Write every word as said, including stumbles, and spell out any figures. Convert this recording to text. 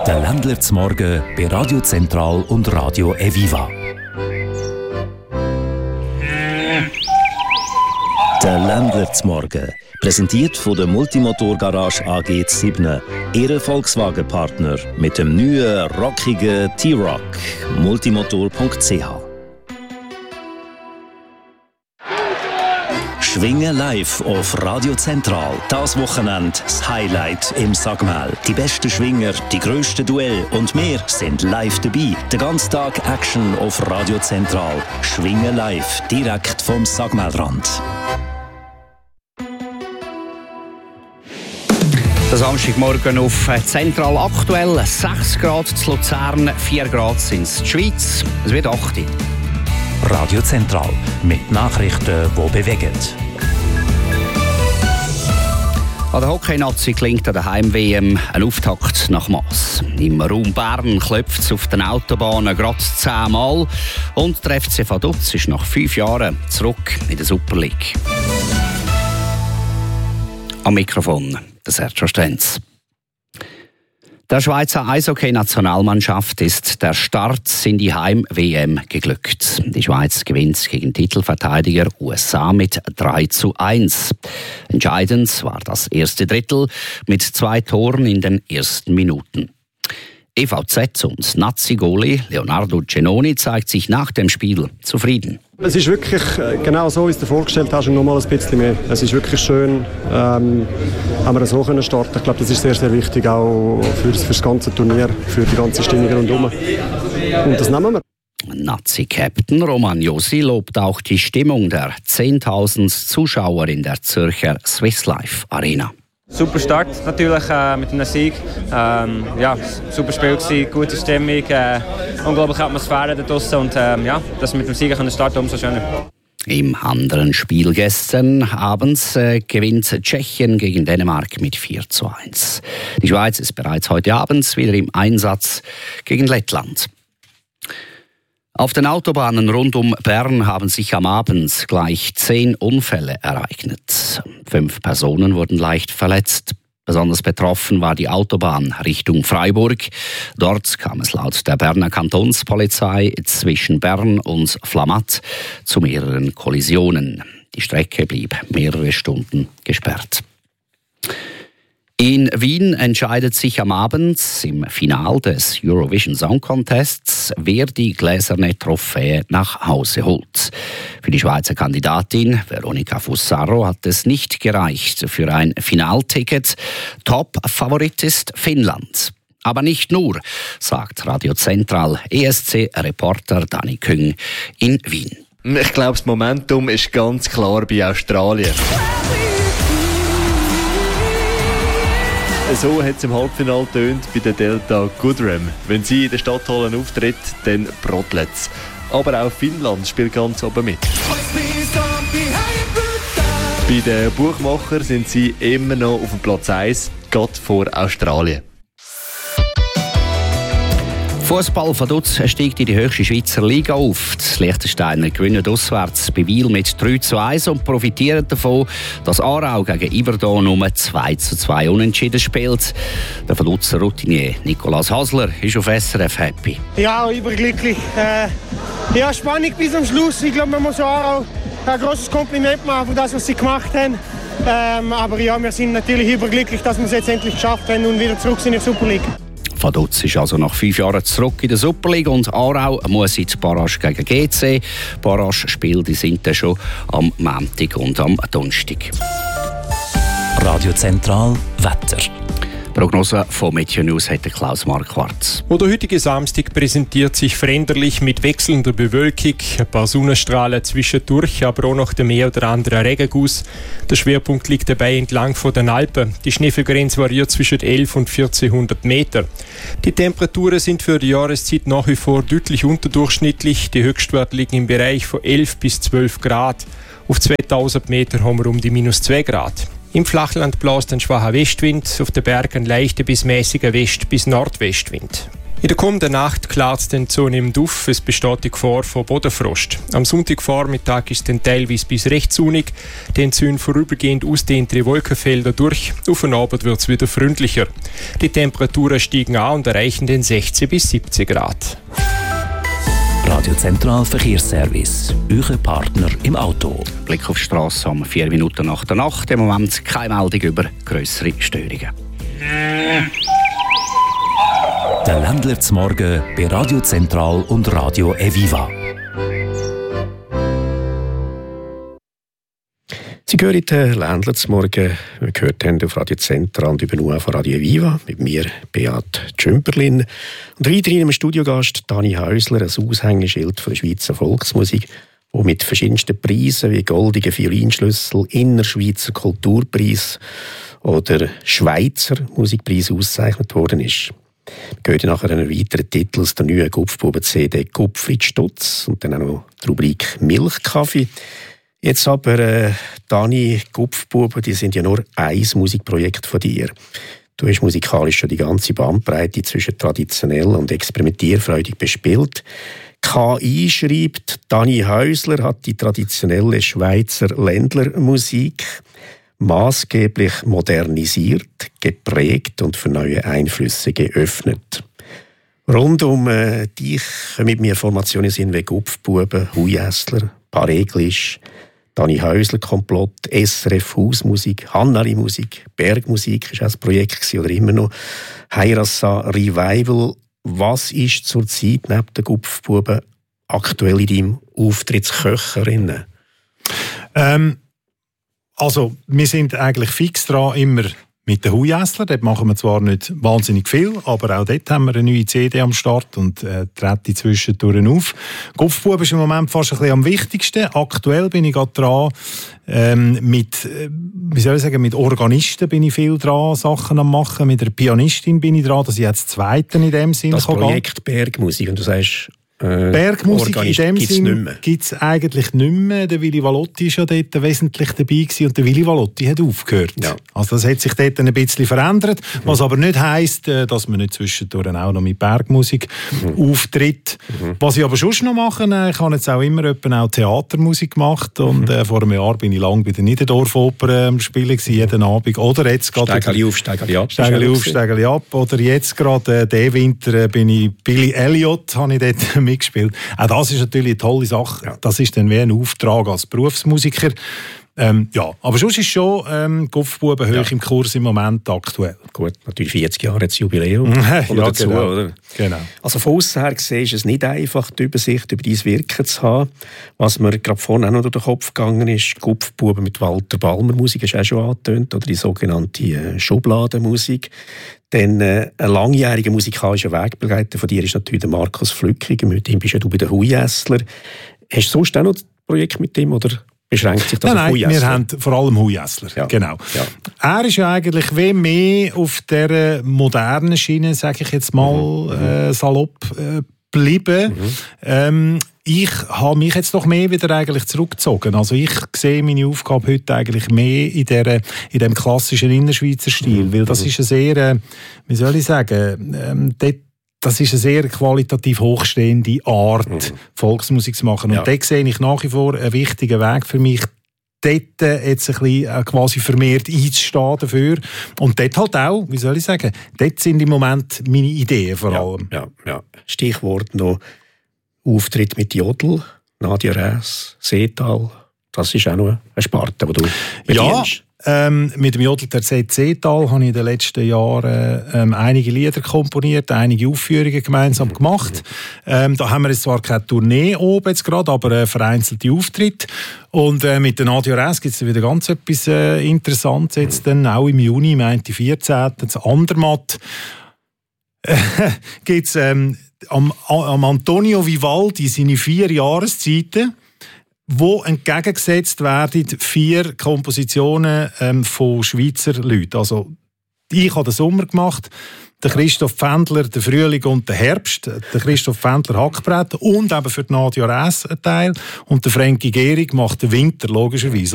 Der Ländler zum Morgen bei Radio Zentral und Radio Eviva. Der Ländler zum Morgen, präsentiert von der Multimotor Garage A G sieben, Ihr Volkswagen-Partner mit dem neuen, rockigen T-Roc. multimotor punkt c h. Schwingen live auf Radio Zentral. Das Wochenende das Highlight im Sagmel. Die besten Schwinger, die grössten Duelle und wir sind live dabei. Den ganzen Tag Action auf Radio Zentral. Schwingen live, direkt vom Sagmelrand. Der Samstagmorgen auf Zentral aktuell. sechs Grad zu Luzern, vier Grad sind es in der Schweiz. Es wird acht. Radio Zentral mit Nachrichten, die bewegen. An der Hockey-Nazi klingt an der Heim-W M ein Auftakt nach Mass. Im Raum Bern klopft es auf den Autobahnen gerade zehnmal. Und der F C Vaduz ist nach fünf Jahren zurück in der Super League. Am Mikrofon der Sergio Stenz. Der Schweizer Eishockey-Nationalmannschaft ist der Start in die Heim-W M geglückt. Die Schweiz gewinnt gegen Titelverteidiger U S A mit drei zu eins. Entscheidend war das erste Drittel mit zwei Toren in den ersten Minuten. E V Z und Nazi-Goalie Leonardo Cenoni zeigt sich nach dem Spiel zufrieden. Es ist wirklich genau so, wie du dir vorgestellt hast, und noch mal ein bisschen mehr. Es ist wirklich schön, ähm, haben wir so können starten. Ich glaube, das ist sehr, sehr wichtig, auch für, für das ganze Turnier, für die ganze Stimmung rundherum. Und das nehmen wir. Nazi-Captain Roman Josi lobt auch die Stimmung der zehntausend Zuschauer in der Zürcher Swiss Life Arena. Super Start natürlich äh, mit einem Sieg. Ähm, ja, super Spiel gewesen, gute Stimmung, äh, unglaubliche Atmosphäre da draussen und ähm, ja, dass wir mit dem Sieg starten, umso schöner. Im anderen Spiel gestern abends äh, gewinnt Tschechien gegen Dänemark mit vier zu eins. Die Schweiz ist bereits heute Abend wieder im Einsatz gegen Lettland. Auf den Autobahnen rund um Bern haben sich am Abend gleich zehn Unfälle ereignet. Fünf Personen wurden leicht verletzt. Besonders betroffen war die Autobahn Richtung Freiburg. Dort kam es laut der Berner Kantonspolizei zwischen Bern und Flamatt zu mehreren Kollisionen. Die Strecke blieb mehrere Stunden gesperrt. In Wien entscheidet sich am Abend im Finale des Eurovision Song Contests, wer die gläserne Trophäe nach Hause holt. Für die Schweizer Kandidatin Veronica Fussaro hat es nicht gereicht für ein Finalticket. Top-Favorit ist Finnland. Aber nicht nur, sagt Radio Zentral E S C-Reporter Dani Küng in Wien. Ich glaube, das Momentum ist ganz klar bei Australien. So hat es im Halbfinale tönt bei der Delta Goodrem. Wenn sie in der Stadthalle auftritt, dann brodelt es. Aber auch Finnland spielt ganz oben mit. Bei den Buchmachern sind sie immer noch auf dem Platz eins, gerade vor Australien. Fußball Vaduz steigt in die höchste Schweizer Liga auf. Die Liechtensteiner gewinnen auswärts bei Wiel mit drei zu eins und profitieren davon, dass Aarau gegen Yverdon nur zwei zu zwei unentschieden spielt. Der Vaduzer Routinier Nicolas Hasler ist auf S R F happy. Ja, überglücklich. Äh, ja, Spannung bis zum Schluss. Ich glaube, man muss Aarau ein grosses Kompliment machen für das, was sie gemacht haben. Ähm, aber ja, wir sind natürlich überglücklich, dass wir es jetzt endlich geschafft haben und wieder zurück sind in der Super League. Vaduz ist also nach fünf Jahren zurück in der Super League und Aarau muss in die Barrage gegen G C. Barrage-Spiele die sind dann schon am Montag und am Donnerstag. Radio Zentral Wetter. Prognose von Meteo News hat Klaus Marquardt. Der heutige Samstag präsentiert sich veränderlich mit wechselnder Bewölkung, ein paar Sonnenstrahlen zwischendurch, aber auch noch der mehr oder andere Regenguss. Der Schwerpunkt liegt dabei entlang von den Alpen. Die Schneefallgrenze variiert zwischen elf und vierzehnhundert Meter. Die Temperaturen sind für die Jahreszeit nach wie vor deutlich unterdurchschnittlich. Die Höchstwerte liegen im Bereich von elf bis zwölf Grad. Auf zweitausend Meter haben wir um die minus zwei Grad. Im Flachland bläst ein schwacher Westwind, auf den Bergen leichter bis mäßiger West- bis Nordwestwind. In der kommenden Nacht klart es dann zunehmend auf. Es besteht die Gefahr von Bodenfrost. Am Sonntagvormittag ist es dann teilweise bis recht sonnig. Dann ziehen vorübergehend ausdehntere Wolkenfelder durch. Auf den Abend wird es wieder freundlicher. Die Temperaturen steigen an und erreichen den sechzehn bis siebzehn Grad. Radio Zentral Verkehrsservice. Euer Partner im Auto. Blick auf die Strasse um vier Minuten nach der Nacht. Im Moment keine Meldung über grössere Störungen. Der Ländler zum Morgen bei Radio Zentral und Radio Eviva. Sie hören den Ländler zum Morgen. Wir gehört haben auf Radio Zentral und über von Radio Eviva mit mir, Beat Tschümperlin. Und weiterhin im Studiogast Dani Häusler, ein Aushängeschild von der Schweizer Volksmusik, wo mit verschiedensten Preisen wie Goldigen Violinschlüssel, Innerschweizer Kulturpreis oder Schweizer Musikpreis ausgezeichnet worden ist. Wir hören nachher einen weiteren Titel aus der neuen Gupfbuben-C D «Gupfrit Stutz» und dann auch noch die Rubrik «Milchkaffee». Jetzt aber, äh, Dani, Gupfbuben, die sind ja nur ein Musikprojekt von dir. Du hast musikalisch schon die ganze Bandbreite zwischen traditionell und experimentierfreudig bespielt. K I schreibt, Dani Häusler hat die traditionelle Schweizer Ländlermusik maßgeblich modernisiert, geprägt und für neue Einflüsse geöffnet. Rund um äh, dich kommen mit mir Formationen sind wie Gupfbuben, Huijässler, Pareglisch, Dani Häusler Komplott, S R F Hausmusik, Hannali-Musik, Bergmusik ist auch ein Projekt oder immer noch, Heirassa Revival. Was ist zurzeit neben den Gupfbuben aktuell in deinem Auftrittsköcherinnen? Ähm, also wir sind eigentlich fix dran, immer mit den Huijässler. Dort machen wir zwar nicht wahnsinnig viel, aber auch dort haben wir eine neue C D am Start und äh, trete zwischendurch auf. Gupfbuben ist im Moment fast ein bisschen am wichtigsten. Aktuell bin ich gerade dran, ähm, mit, äh, wie soll ich sagen, mit Organisten bin ich viel dran, Sachen am machen. Mit einer Pianistin bin ich dran, dass ich jetzt Zweiten in dem Sinn das kann Projekt gehen. Bergmusik, und du sagst, Äh, Bergmusik in dem Sinn gibt es eigentlich nicht mehr. Der Willy Valotti war ja dort wesentlich dabei gewesen und der Willy Valotti hat aufgehört. Ja. Also das hat sich dort ein bisschen verändert, mhm. was aber nicht heisst, dass man nicht zwischendurch auch noch mit Bergmusik mhm. auftritt. Mhm. Was ich aber schon noch mache, ich habe jetzt auch immer auch Theatermusik gemacht und mhm. äh, vor einem Jahr bin ich lange bei der Niederdorf-Oper am Spielen gewesen, jeden Abend. Oder jetzt gerade... Steigeli auf, Steigeli ab. Steigeli auf, Steigeli ab. Oder jetzt gerade, äh, diesen Winter äh, bin ich Billy Elliot, habe ich dort mitgespielt. Auch das ist natürlich eine tolle Sache. Ja. Das ist dann wie ein Auftrag als Berufsmusiker. Ähm, ja, aber sonst ist schon ähm, Gupfbuben hoch ja. im Kurs im Moment aktuell. Gut, natürlich vierzig Jahre jetzt Jubiläum. ja, dazu, genau. Oder? genau. Also von außen her gesehen ist es nicht einfach, die Übersicht über dein Wirken zu haben. Was mir gerade vorhin auch noch durch den Kopf gegangen ist, Gupfbuben mit Walter Balmer Musik, ist auch schon angetönt, oder die sogenannte äh, Schubladenmusik. Denn äh, ein langjähriger musikalischer Wegbegleiter von dir ist natürlich der Markus Flückiger. Mit ihm bist ja du bei den Huijässler. Hast du sonst auch noch ein Projekt mit ihm, oder beschränkt sich das nein, auf Huijässler? Nein, wir haben vor allem Huijässler, ja. genau. Ja. Er ist ja eigentlich wie mehr auf dieser modernen Schiene, sage ich jetzt mal, mhm. äh, salopp äh, geblieben. Mhm. Ähm, ich habe mich jetzt noch mehr wieder eigentlich zurückgezogen. Also ich sehe meine Aufgabe heute eigentlich mehr in, der, in dem klassischen Innerschweizer Stil, mhm. weil das ist eine sehr, äh, wie soll ich sagen, ähm, dort das ist eine sehr qualitativ hochstehende Art, mhm. Volksmusik zu machen. Und ja. dort sehe ich nach wie vor einen wichtigen Weg für mich, dort jetzt ein bisschen quasi vermehrt einzustehen dafür. Und dort halt auch, wie soll ich sagen, dort sind im Moment meine Ideen vor allem. Ja, ja, ja. Stichwort noch Auftritt mit Jodl, Nadia Räs, Seetal. Das ist auch noch eine Sparte, die du bedienst. Ja. Ähm, mit dem Jodl der Seetal habe ich in den letzten Jahren ähm, einige Lieder komponiert, einige Aufführungen gemeinsam gemacht. Ähm, da haben wir jetzt zwar keine Tournee oben jetzt gerade, aber äh, vereinzelte Auftritte. Und äh, mit der Nadia Räs gibt es wieder ganz etwas äh, Interessantes jetzt dann, auch im Juni, ich meine, die vierzehnten Das Andermatt äh, gibt es ähm, am, am Antonio Vivaldi seine vier Jahreszeiten, wo entgegengesetzt werden vier Kompositionen ähm, von Schweizer Leuten. Also ich habe den Sommer gemacht, der Christoph Pfändler den Frühling und den Herbst, der Christoph Pfändler Hackbrett und eben für die Nadia Räs ein Teil und der Frankie Gehrig macht den Winter, logischerweise.